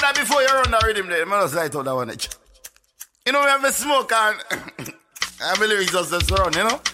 that before you run the rhythm there. I just light out that one. You know, we have a smoke and I believe it's just a run, you know?